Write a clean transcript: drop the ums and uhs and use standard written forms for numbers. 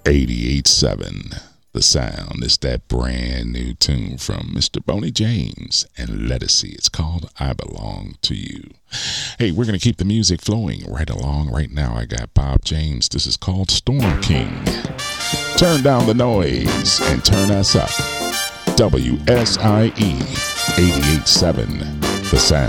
88.7 The Sound is that brand new tune from Mr. Boney James and Lettucey. It's called I Belong to You. Hey, we're going to keep the music flowing right along. Right now, I got Bob James. This is called Storm King. Turn down the noise and turn us up. WSIE 88.7 The Sound.